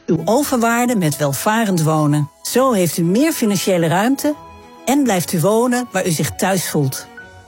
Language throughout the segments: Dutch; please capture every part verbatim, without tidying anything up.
uw overwaarde met welvarend wonen. Zo heeft u meer financiële ruimte en blijft u wonen waar u zich thuis voelt.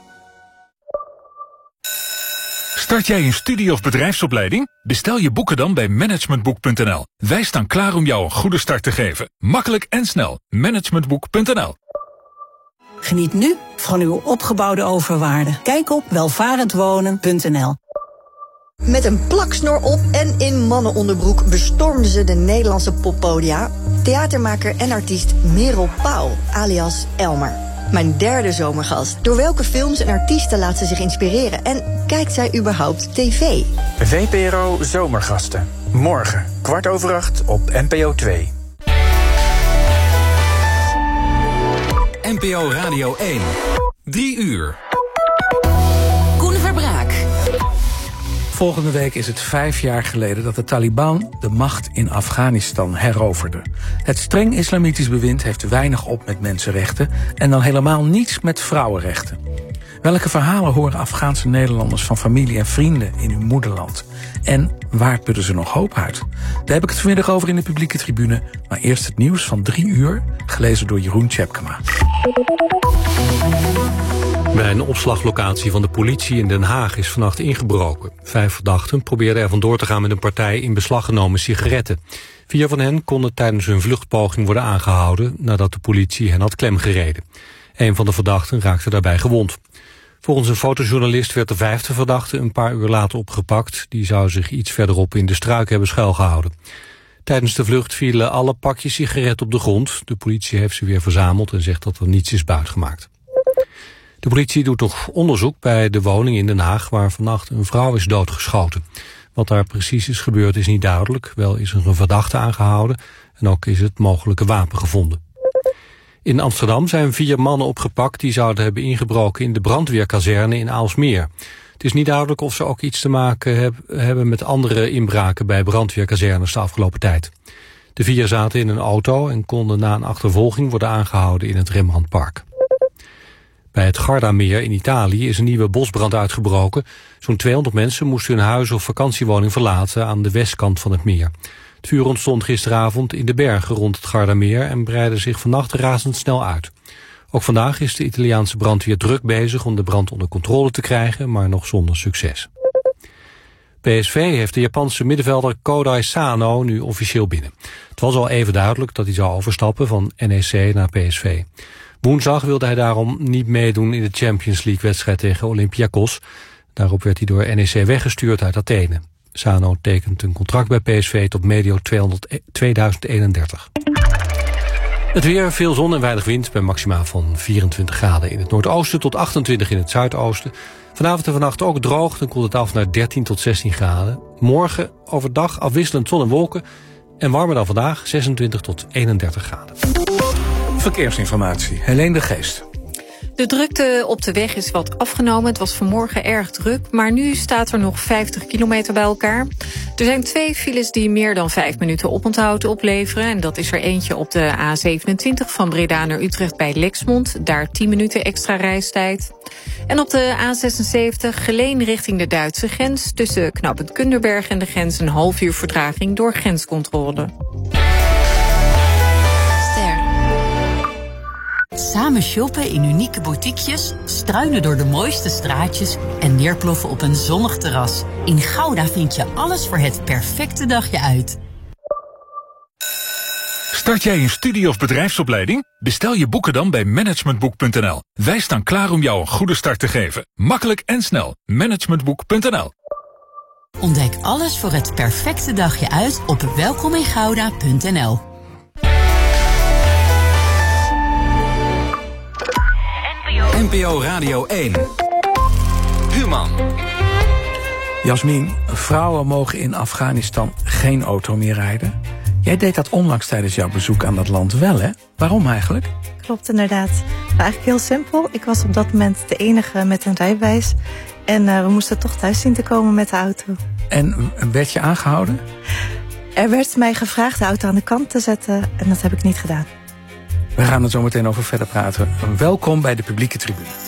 Start jij een studie- of bedrijfsopleiding? Bestel je boeken dan bij managementboek punt n l. Wij staan klaar om jou een goede start te geven. Makkelijk en snel. managementboek punt n l. Geniet nu van uw opgebouwde overwaarde. Kijk op welvarendwonen punt n l. Met een plaksnor op en in mannenonderbroek bestormden ze de Nederlandse poppodia. Theatermaker en artiest Merel Pauw, alias Elmer. Mijn derde zomergast. Door welke films en artiesten laat ze zich inspireren? En kijkt zij überhaupt tv? V P R O Zomergasten. Morgen, kwart over acht op N P O twee. N P O Radio één. Drie uur. Koen Verbraak. Volgende week is het vijf jaar geleden dat de Taliban de macht in Afghanistan heroverde. Het streng islamitisch bewind heeft weinig op met mensenrechten en dan helemaal niets met vrouwenrechten. Welke verhalen horen Afghaanse Nederlanders van familie en vrienden in hun moederland? En waar putten ze nog hoop uit? Daar heb ik het vanmiddag over in de publieke tribune. Maar eerst het nieuws van drie uur, gelezen door Jeroen Tjepkema. Bij een opslaglocatie van de politie in Den Haag is vannacht ingebroken. Vijf verdachten probeerden er vandoor te gaan met een partij in beslag genomen sigaretten. Vier van hen konden tijdens hun vluchtpoging worden aangehouden nadat de politie hen had klemgereden. Een van de verdachten raakte daarbij gewond. Volgens een fotojournalist werd de vijfde verdachte een paar uur later opgepakt. Die zou zich iets verderop in de struik hebben schuilgehouden. Tijdens de vlucht vielen alle pakjes sigaretten op de grond. De politie heeft ze weer verzameld en zegt dat er niets is buitgemaakt. De politie doet nog onderzoek bij de woning in Den Haag waar vannacht een vrouw is doodgeschoten. Wat daar precies is gebeurd is niet duidelijk. Wel is er een verdachte aangehouden en ook is het mogelijke wapen gevonden. In Amsterdam zijn vier mannen opgepakt die zouden hebben ingebroken in de brandweerkazerne in Aalsmeer. Het is niet duidelijk of ze ook iets te maken heb, hebben met andere inbraken bij brandweerkazernes de afgelopen tijd. De vier zaten in een auto en konden na een achtervolging worden aangehouden in het Rembrandtpark. Bij het Gardameer in Italië is een nieuwe bosbrand uitgebroken. Zo'n tweehonderd mensen moesten hun huis of vakantiewoning verlaten aan de westkant van het meer. Het vuur ontstond gisteravond in de bergen rond het Gardameer en breidde zich vannacht razendsnel uit. Ook vandaag is de Italiaanse brandweer druk bezig om de brand onder controle te krijgen, maar nog zonder succes. P S V heeft de Japanse middenvelder Kodai Sano nu officieel binnen. Het was al even duidelijk dat hij zou overstappen van N E C naar P S V. Woensdag wilde hij daarom niet meedoen in de Champions League-wedstrijd tegen Olympiakos. Daarop werd hij door N E C weggestuurd uit Athene. Sano tekent een contract bij P S V tot medio tweeduizend eenendertig. Het weer, veel zon en weinig wind bij maximaal van vierentwintig graden in het noordoosten tot achtentwintig in het zuidoosten. Vanavond en vannacht ook droog, dan koelt het af naar dertien tot zestien graden. Morgen overdag afwisselend zon en wolken en warmer dan vandaag, zesentwintig tot eenendertig graden. Verkeersinformatie, Helene de Geest. De drukte op de weg is wat afgenomen. Het was vanmorgen erg druk, maar nu staat er nog vijftig kilometer bij elkaar. Er zijn twee files die meer dan vijf minuten oponthoud opleveren. En dat is er eentje op de A zevenentwintig van Breda naar Utrecht bij Lexmond. Daar tien minuten extra reistijd. En op de A zesenzeventig Geleen richting de Duitse grens. Tussen knooppunt Kunderberg en de grens een half uur vertraging door grenscontrole. Samen shoppen in unieke boutiquejes, struinen door de mooiste straatjes en neerploffen op een zonnig terras. In Gouda vind je alles voor het perfecte dagje uit. Start jij een studie- of bedrijfsopleiding? Bestel je boeken dan bij managementboek punt n l. Wij staan klaar om jou een goede start te geven. Makkelijk en snel. managementboek punt n l. Ontdek alles voor het perfecte dagje uit op welkomingouda punt n l. N P O Radio één. Human. Jasmin, vrouwen mogen in Afghanistan geen auto meer rijden. Jij deed dat onlangs tijdens jouw bezoek aan dat land wel, hè? Waarom eigenlijk? Klopt, inderdaad. Nou, eigenlijk heel simpel. Ik was op dat moment de enige met een rijbewijs. En uh, we moesten toch thuis zien te komen met de auto. En werd je aangehouden? Er werd mij gevraagd de auto aan de kant te zetten. En dat heb ik niet gedaan. We gaan er zo meteen over verder praten. Welkom bij de publieke tribune.